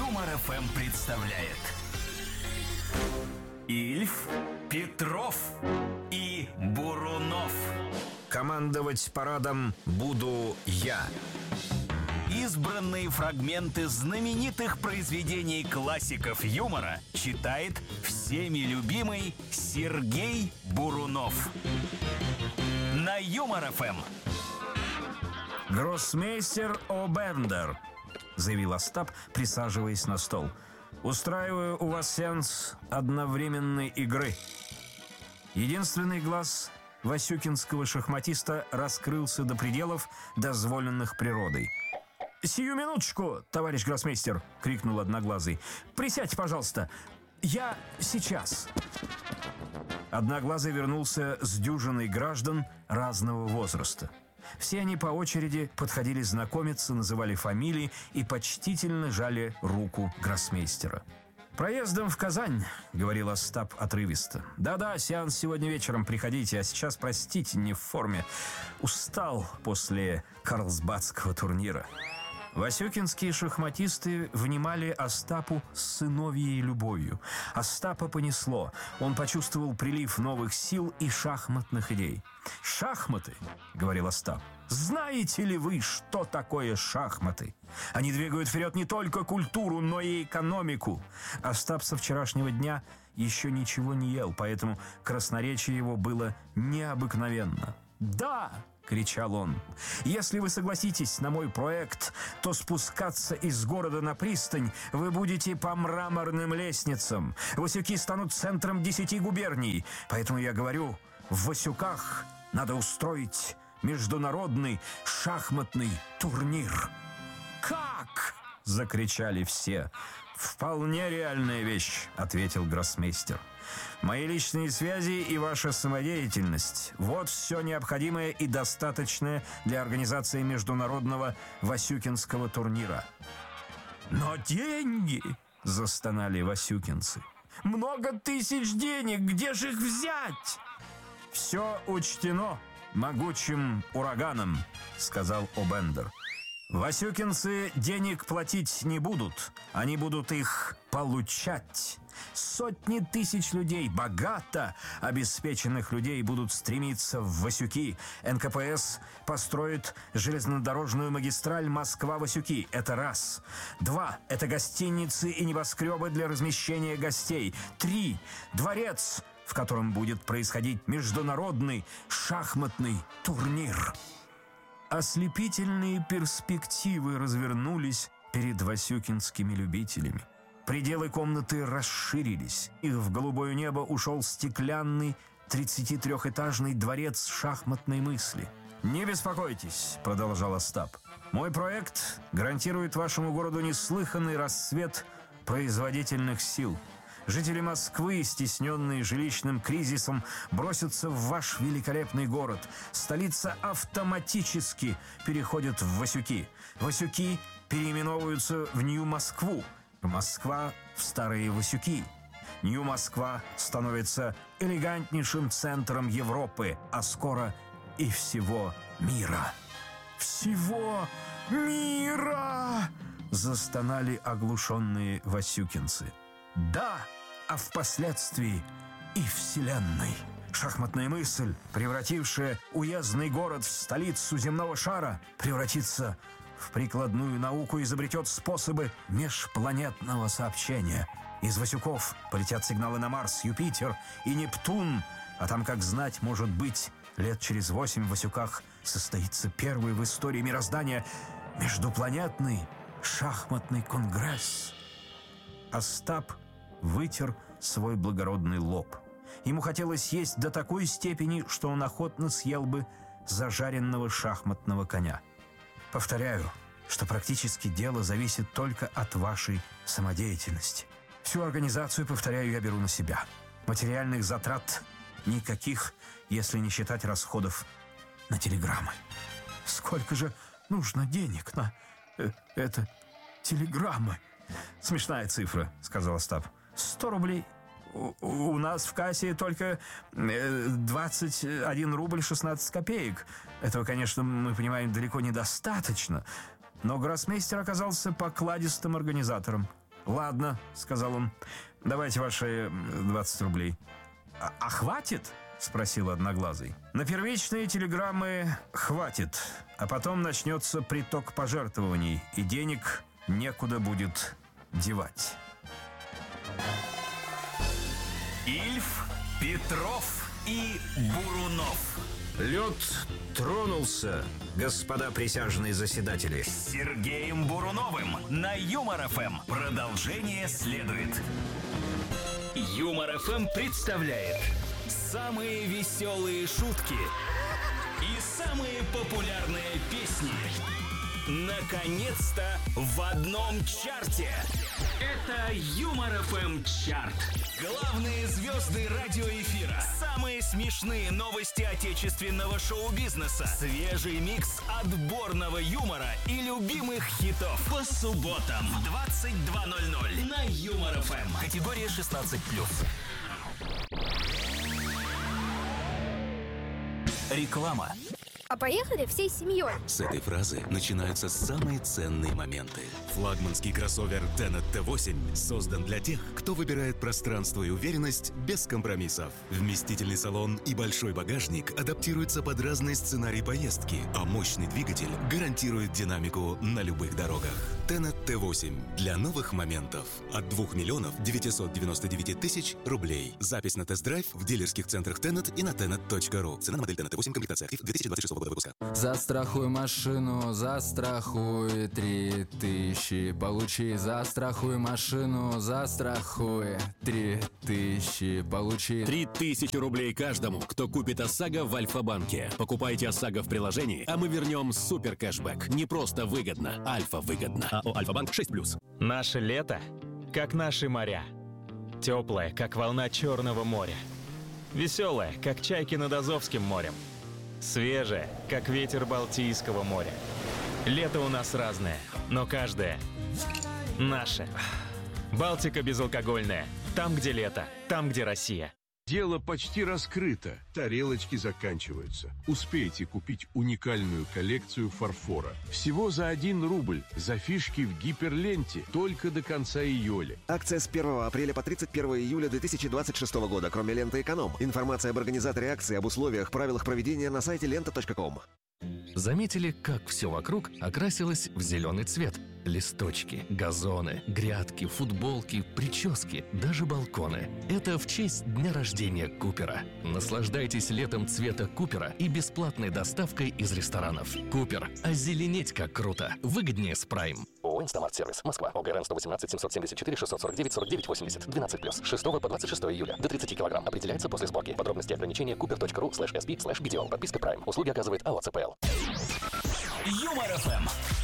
Юмор ФМ представляет Ильф, Петров и Бурунов. Командовать парадом буду я. Избранные фрагменты знаменитых произведений классиков юмора читает всеми любимый Сергей Бурунов. На Юмор ФМ. «Гроссмейстер О'Бендер», — заявил Остап, присаживаясь на стол. «Устраиваю у вас сеанс одновременной игры». Единственный глаз васюкинского шахматиста раскрылся до пределов, дозволенных природой. «Сию минуточку, товарищ гроссмейстер!» — крикнул Одноглазый. «Присядьте, пожалуйста! Я сейчас!» Одноглазый вернулся с дюжиной граждан разного возраста. Все они по очереди подходили знакомиться, называли фамилии и почтительно жали руку гроссмейстера. «Проездом в Казань», — говорил Остап отрывисто. «Да-да, сеанс сегодня вечером, приходите, а сейчас, простите, не в форме. Устал после карлсбадского турнира». Васюкинские шахматисты внимали Остапу с сыновьей любовью. Остапа понесло. Он почувствовал прилив новых сил и шахматных идей. «Шахматы», — говорил Остап. «Знаете ли вы, что такое шахматы? Они двигают вперед не только культуру, но и экономику». Остап со вчерашнего дня еще ничего не ел, поэтому красноречие его было необыкновенно. «Да!» — кричал он. «Если вы согласитесь на мой проект, то спускаться из города на пристань вы будете по мраморным лестницам. Васюки станут центром 10 губерний. Поэтому я говорю, в Васюках надо устроить международный шахматный турнир». «Как?» — закричали все. «Вполне реальная вещь», — ответил гроссмейстер. «Мои личные связи и ваша самодеятельность – вот все необходимое и достаточное для организации международного васюкинского турнира». «Но деньги!» – застонали васюкинцы. «Много тысяч денег! Где же их взять?» «Все учтено могучим ураганом», – сказал О'Бендер. «Васюкинцы денег платить не будут, они будут их получать. Сотни тысяч людей, богато обеспеченных людей, будут стремиться в Васюки. НКПС построит железнодорожную магистраль Москва-Васюки. Это раз. 2. Это гостиницы и небоскребы для размещения гостей. 3. Дворец, в котором будет происходить международный шахматный турнир». Ослепительные перспективы развернулись перед васюкинскими любителями. Пределы комнаты расширились, и в голубое небо ушел стеклянный 33-этажный дворец шахматной мысли. «Не беспокойтесь», — продолжал Остап. «Мой проект гарантирует вашему городу неслыханный расцвет производительных сил. Жители Москвы, стесненные жилищным кризисом, бросятся в ваш великолепный город. Столица автоматически переходит в Васюки. Васюки переименовываются в Нью-Москву. Москва в старые Васюки. Нью-Москва становится элегантнейшим центром Европы, а скоро и всего мира». «Всего мира!» — застонали оглушенные васюкинцы. «Да, а впоследствии и вселенной». Шахматная мысль, превратившая уездный город в столицу земного шара, превратится в прикладную науку, изобретет способы межпланетного сообщения. Из Васюков полетят сигналы на Марс, Юпитер и Нептун, а там, как знать, может быть, лет через 8 в Васюках состоится первый в истории мироздания междупланетный шахматный конгресс. Остап вытер свой благородный лоб. Ему хотелось есть до такой степени, что он охотно съел бы зажаренного шахматного коня. «Повторяю, что практически дело зависит только от вашей самодеятельности. Всю организацию, повторяю, я беру на себя. Материальных затрат никаких, если не считать расходов на телеграммы». «Сколько же нужно денег на это телеграммы?» «Смешная цифра», — сказал Остап. 100 рублей. У нас в кассе только 21 рубль 16 копеек. Этого, конечно, мы понимаем, далеко недостаточно. Но гроссмейстер оказался покладистым организатором. «Ладно», — сказал он, — «давайте ваши 20 рублей». «А хватит?» — спросил Одноглазый. «На первичные телеграммы хватит, а потом начнется приток пожертвований, и денег некуда будет девать». Ильф, Петров и Бурунов. Лед тронулся, господа присяжные заседатели. С Сергеем Буруновым на Юмор-ФМ. Продолжение следует. Юмор-ФМ представляет самые веселые шутки и самые популярные песни. Наконец-то в одном чарте. Это Юмор-ФМ чарт. Главные звезды радиоэфира. Самые смешные новости отечественного шоу-бизнеса. Свежий микс отборного юмора и любимых хитов. По субботам в 22:00 на Юмор-ФМ. Категория 16+. Реклама. А поехали всей семьей. С этой фразы начинаются самые ценные моменты. Флагманский кроссовер Tenet T8 создан для тех, кто выбирает пространство и уверенность без компромиссов. Вместительный салон и большой багажник адаптируются под разные сценарии поездки, а мощный двигатель гарантирует динамику на любых дорогах. Tenet T8 для новых моментов от 2 999 000 рублей. Запись на тест-драйв в дилерских центрах Tenet и на tenet.ru. Цена на модель Tenet T8, комплектация актив 2026 года выпуска. Застрахуй машину, застрахуй 3000. Получи, застрахуй машину, застрахуй 3000. Получи 3000 рублей каждому, кто купит ОСАГО в Альфа-банке. Покупайте ОСАГО в приложении, а мы вернем супер кэшбэк. Не просто выгодно, Альфа выгодно. АО Альфа-банк 6+. Наше лето, как наши моря. Теплое, как волна Черного моря. Веселое, как чайки над Азовским морем. Свежее, как ветер Балтийского моря. Лето у нас разное, но каждое наше. Балтика безалкогольная. Там, где лето, там, где Россия. Дело почти раскрыто. Тарелочки заканчиваются. Успейте купить уникальную коллекцию фарфора. Всего за 1 рубль. За фишки в гиперленте. Только до конца июля. Акция с 1 апреля по 31 июля 2026 года, кроме ленты «Эконом». Информация об организаторе акции, об условиях, правилах проведения на сайте lenta.com. Заметили, как все вокруг окрасилось в зеленый цвет? Листочки, газоны, грядки, футболки, прически, даже балконы. Это в честь дня рождения Купера. Наслаждайтесь летом цвета Купера и бесплатной доставкой из ресторанов. Купер. Озеленеть как круто. Выгоднее с Прайм. ООО «Инстамарт-сервис». Москва. ОГРН 118 774 649 49 80. 12+. 6 по 26 июля. До 30 килограмм. Определяется после сборки. Подробности и ограничения cooper.ru/sb/BDO. Подписка Прайм. Услуги оказывает АО ЦПЛ. Юмор-ФМ.